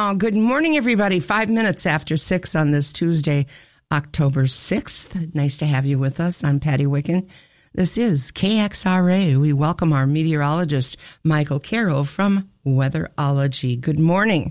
Well, good morning, everybody. 5 minutes after 6 on this Tuesday, October 6th. Nice to have you with us. I'm Patty Wicken. This is KXRA. We welcome our meteorologist, Michael Carroll from Weatherology. Good morning.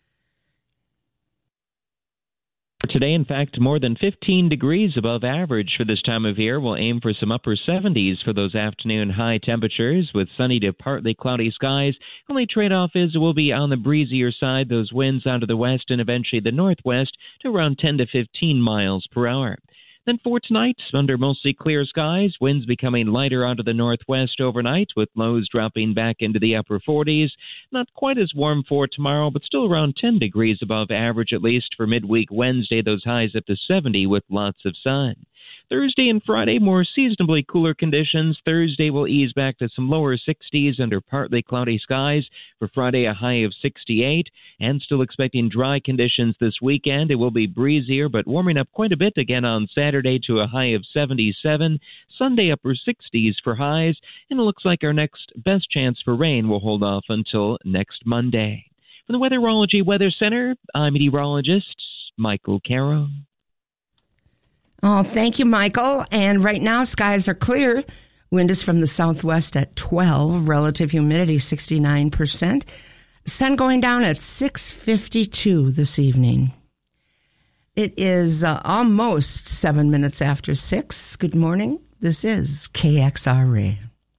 Today, in fact, more than 15 degrees above average for this time of year. We'll aim for some upper 70s for those afternoon high temperatures with sunny to partly cloudy skies. Only trade-off is we'll be on the breezier side, those winds out of the west and eventually the northwest to around 10 to 15 miles per hour. Then for tonight, under mostly clear skies, winds becoming lighter out of the northwest overnight, with lows dropping back into the upper 40s. Not quite as warm for tomorrow, but still around 10 degrees above average, at least for midweek Wednesday, those highs up to 70 with lots of sun. Thursday and Friday, more seasonably cooler conditions. Thursday will ease back to some lower 60s under partly cloudy skies. For Friday, a high of 68, and still expecting dry conditions this weekend. It will be breezier, but warming up quite a bit again on Saturday to a high of 77. Sunday, upper 60s for highs, and it looks like our next best chance for rain will hold off until next Monday. From the Weatherology Weather Center, I'm meteorologist Michael Carroll. Oh, thank you, Michael. And right now, skies are clear. Wind is from the southwest at 12. Relative humidity, 69%. Sun going down at 6:52 this evening. It is almost 7 minutes after 6. Good morning. This is KXRA.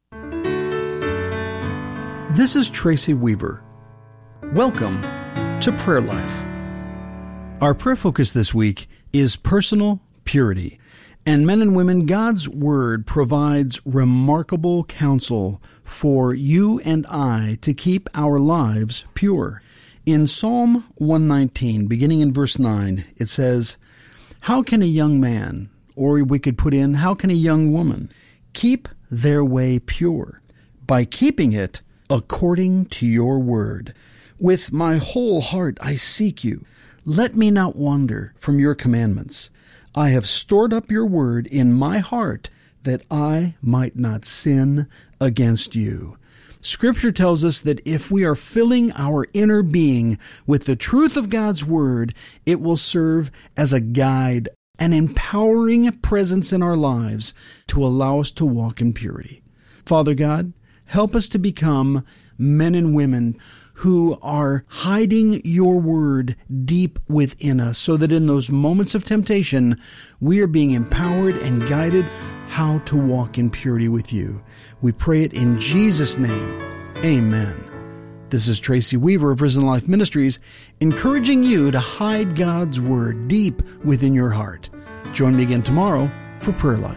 This is Tracy Weaver. Welcome to Prayer Life. Our prayer focus this week is personal purity. And men and women, God's Word provides remarkable counsel for you and I to keep our lives pure. In Psalm 119, beginning in verse 9, it says, "How can a young man," or we could put in, "How can a young woman keep their way pure? By keeping it according to your word. With my whole heart I seek you. Let me not wander from your commandments. I have stored up your word in my heart that I might not sin against you." Scripture tells us that if we are filling our inner being with the truth of God's word, it will serve as a guide, an empowering presence in our lives to allow us to walk in purity. Father God, help us to become men and women who are hiding your word deep within us so that in those moments of temptation, we are being empowered and guided how to walk in purity with you. We pray it in Jesus' name. Amen. This is Tracy Weaver of Risen Life Ministries, encouraging you to hide God's word deep within your heart. Join me again tomorrow for Prayer Life.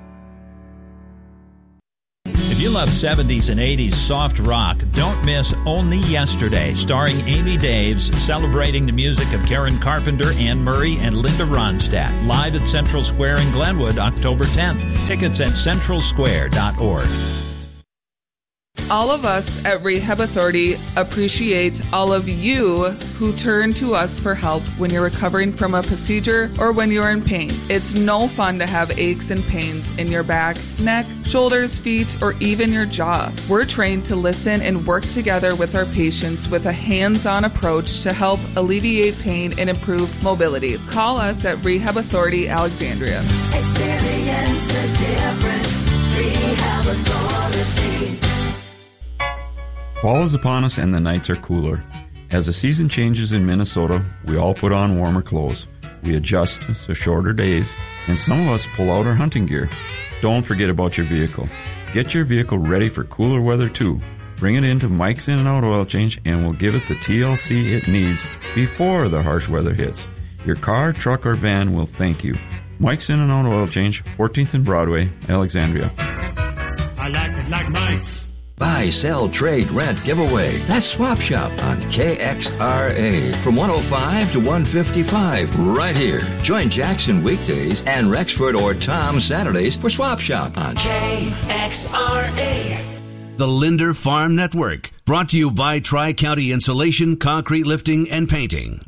If you love 70s and 80s soft rock, don't miss Only Yesterday, starring Amy Daves, celebrating the music of Karen Carpenter, Anne Murray, and Linda Ronstadt. Live at Central Square in Glenwood, October 10th. Tickets at centralsquare.org. All of us at Rehab Authority appreciate all of you who turn to us for help when you're recovering from a procedure or when you're in pain. It's no fun to have aches and pains in your back, neck, shoulders, feet, or even your jaw. We're trained to listen and work together with our patients with a hands-on approach to help alleviate pain and improve mobility. Call us at Rehab Authority Alexandria. Experience the difference. Rehab Authority. Fall is upon us and the nights are cooler. As the season changes in Minnesota, we all put on warmer clothes. We adjust to shorter days, and some of us pull out our hunting gear. Don't forget about your vehicle. Get your vehicle ready for cooler weather too. Bring it into Mike's In and Out Oil Change and we'll give it the TLC it needs before the harsh weather hits. Your car, truck, or van will thank you. Mike's In and Out Oil Change, 14th and Broadway, Alexandria. I like it like Mike's. Buy, sell, trade, rent, give away. That's Swap Shop on KXRA from 105 to 155 right here. Join Jackson weekdays and Rexford or Tom Saturdays for Swap Shop on KXRA. The Linder Farm Network, brought to you by Tri-County Insulation, Concrete Lifting, and Painting.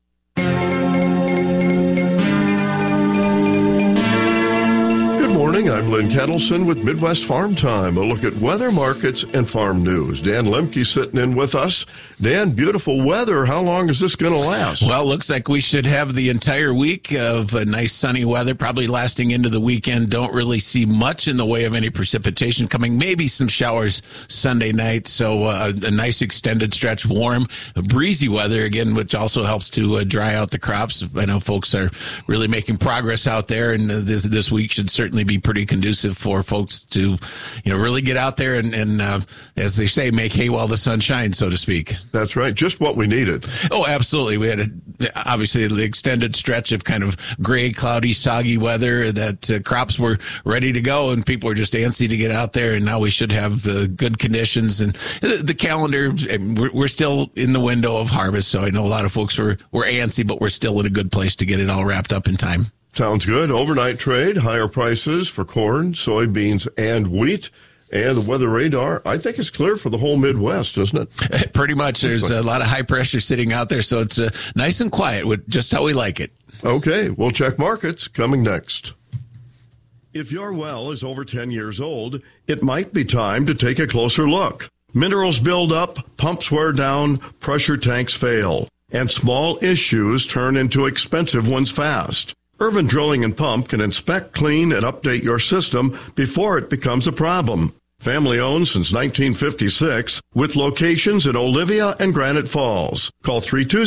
Good morning. I'm Lynn Kettleson with Midwest Farm Time, a look at weather, markets, and farm news. Dan Lemke sitting in with us. Dan, beautiful weather. How long is this going to last? Well, looks like we should have the entire week of nice sunny weather, probably lasting into the weekend. Don't really see much in the way of any precipitation coming. Maybe some showers Sunday night, so a nice extended stretch, warm, breezy weather again, which also helps to dry out the crops. I know folks are really making progress out there, and this week should certainly be pretty conducive for folks to, really get out there and as they say, make hay while the sun shines, so to speak. That's right. Just what we needed. Oh, absolutely. We had obviously the extended stretch of kind of gray, cloudy, soggy weather that crops were ready to go and people were just antsy to get out there. And now we should have good conditions. And the calendar, we're still in the window of harvest. So I know a lot of folks were antsy, but we're still in a good place to get it all wrapped up in time. Sounds good. Overnight trade, higher prices for corn, soybeans, and wheat. And the weather radar, I think it's clear for the whole Midwest, isn't it? Pretty much. There's a lot of high pressure sitting out there, so it's nice and quiet, with just how we like it. Okay, we'll check markets coming next. If your well is over 10 years old, it might be time to take a closer look. Minerals build up, pumps wear down, pressure tanks fail, and small issues turn into expensive ones fast. Irvin Drilling and Pump can inspect, clean, and update your system before it becomes a problem. Family owned since 1956, with locations in Olivia and Granite Falls. Call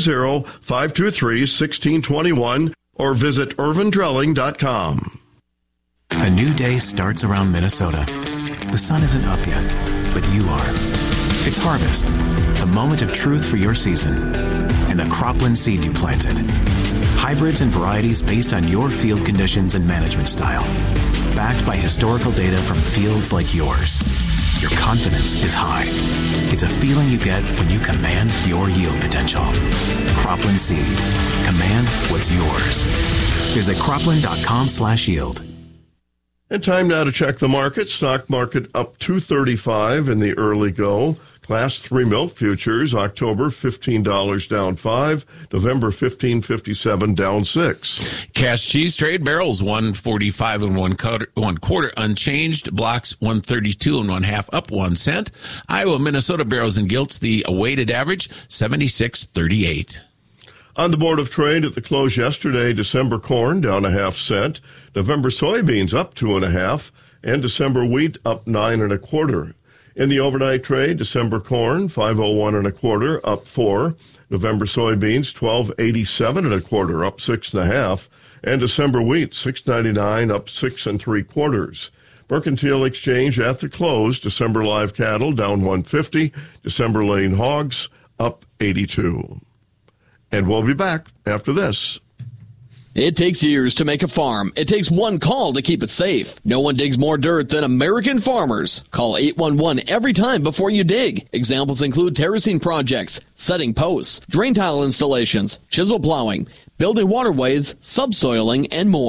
320-523-1621 or visit irvindrilling.com. A new day starts around Minnesota. The sun isn't up yet, but you are. It's harvest, the moment of truth for your season, and the cropland seed you planted. Hybrids and varieties based on your field conditions and management style. Backed by historical data from fields like yours. Your confidence is high. It's a feeling you get when you command your yield potential. Cropland Seed. Command what's yours. Visit cropland.com/yield. And time now to check the market. Stock market up 235 in the early go. Class 3 milk futures, October $15 down 5, November $15.57 down 6. Cash cheese trade barrels 145 and one quarter unchanged. Blocks 132 and 1/2 up 1 cent. Iowa, Minnesota barrels and gilts, the weighted average 76.38. On the Board of Trade at the close yesterday, December corn down 1/2 cent, November soybeans up 2.5, and December wheat up 9 1/4. In the overnight trade, December corn 501 1/4 up 4, November soybeans 1287 1/4 up 6.5, and December wheat 699 up 6 3/4. Mercantile exchange at the close, December live cattle down 150, December lean hogs up 82. And we'll be back after this. It takes years to make a farm. It takes one call to keep it safe. No one digs more dirt than American farmers. Call 811 every time before you dig. Examples include terracing projects, setting posts, drain tile installations, chisel plowing, building waterways, subsoiling, and more.